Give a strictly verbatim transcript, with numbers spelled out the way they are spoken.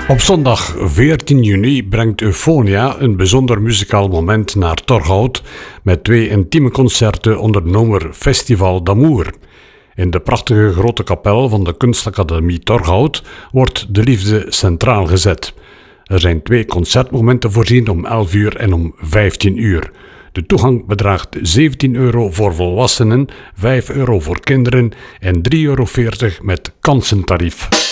Op zondag veertien juni brengt Euphonia een bijzonder muzikaal moment naar Torhout met twee intieme concerten onder de noemer Festival d'Amour. In de prachtige grote kapel van de Kunstacademie Torhout wordt de liefde centraal gezet. Er zijn twee concertmomenten voorzien om elf uur en om vijftien uur. De toegang bedraagt zeventien euro voor volwassenen, vijf euro voor kinderen en drie euro veertig met kansentarief.